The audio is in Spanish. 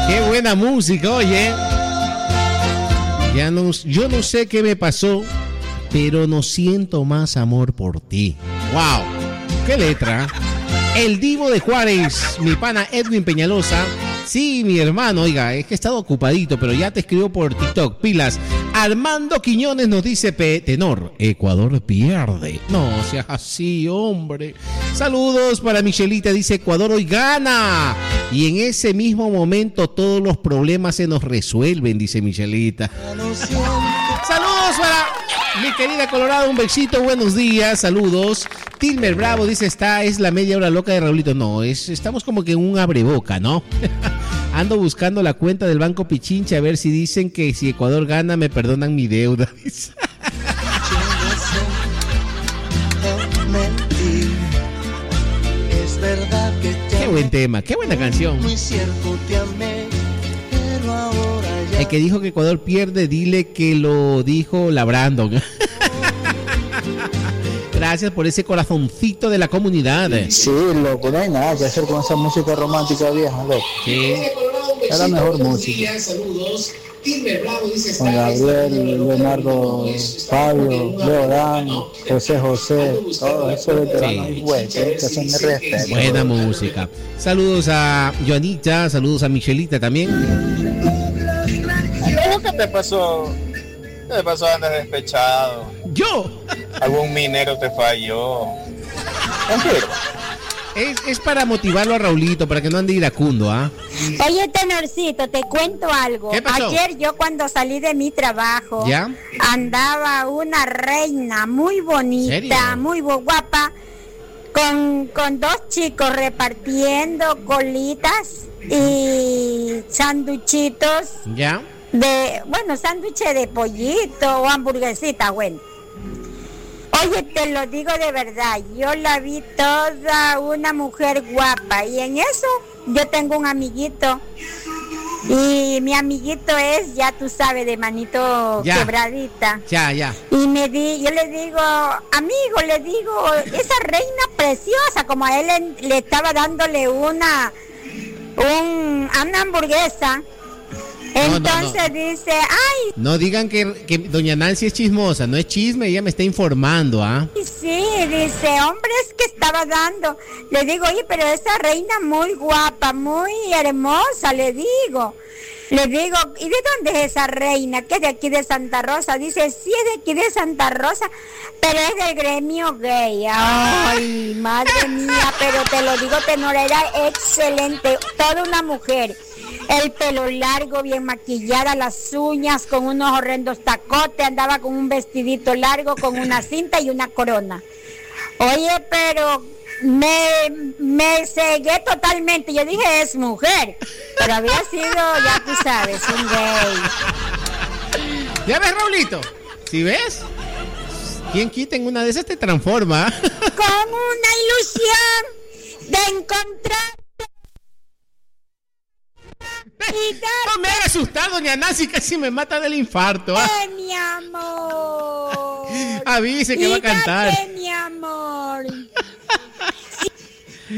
Qué buena música, oye. Yo no sé qué me pasó, pero no siento más amor por ti. ¡Wow! ¡Qué letra! El Divo de Juárez, mi pana Edwin Peñalosa. Sí, mi hermano, oiga, es que he estado ocupadito, pero ya te escribo por TikTok, pilas. Armando Quiñones nos dice, tenor, Ecuador pierde. No seas así, hombre. Saludos para Michelita, dice, Ecuador hoy gana. Y en ese mismo momento todos los problemas se nos resuelven, dice Michelita. Saludos para mi querida Colorado, un besito, buenos días, saludos. Tilmer Bravo dice, es la media hora loca de Raulito. No, estamos como que en un abreboca, ¿no? Ando buscando la cuenta del Banco Pichincha a ver si dicen que si Ecuador gana me perdonan mi deuda. Qué buen tema, qué buena canción. El que dijo que Ecuador pierde, dile que lo dijo la Brandon. Gracias por ese corazoncito de la comunidad. Sí, loco, no hay nada que hacer con esa música romántica vieja, loco. Sí. Es la mejor música. Con Gabriel, Leonardo, Fabio, Leodán, José, todo eso veteranos, que son de respeto. Buena música. Saludos a Joanita, saludos a Michelita también. ¿Qué te pasó? ¿Qué te pasó? Andas despechado. ¿Yo? Algún minero te falló. Es para motivarlo a Raulito, para que no ande iracundo, ¿ah? Oye, Tenorcito, te cuento algo. ¿Qué pasó? Ayer yo cuando salí de mi trabajo, ¿ya? Andaba una reina muy bonita, muy guapa, con dos chicos repartiendo colitas y sanduchitos. ¿Ya? Sándwiches de pollito o hamburguesita, bueno. Oye, te lo digo de verdad, yo la vi toda una mujer guapa y en eso yo tengo un amiguito y mi amiguito es, ya tú sabes, de manito quebradita. Ya. Y yo le digo, amigo, esa reina preciosa, como a él le estaba dándole una hamburguesa. Entonces dice, ay. No digan que doña Nancy es chismosa, no es chisme, ella me está informando, ¿ah? Sí, dice, hombre, es que estaba dando. Le digo, oye, pero esa reina muy guapa, muy hermosa, le digo, ¿y de dónde es esa reina? ¿Que es de aquí de Santa Rosa? Dice, sí, es de aquí de Santa Rosa, pero es del gremio gay. Ay, madre mía, pero te lo digo, Tenor, era excelente, toda una mujer. El pelo largo, bien maquillada, las uñas con unos horrendos tacotes, andaba con un vestidito largo, con una cinta y una corona. Oye, pero me cegué totalmente. Yo dije, es mujer, pero había sido, ya tú sabes, un gay. ¿Ya ves, Raulito? ¿Sí ves? ¿Quién quita en una de esas te transforma? Con una ilusión de encontrar. No me hagas asustar, doña Nancy, casi me mata del infarto. Mi amor. Avise que va a cantar.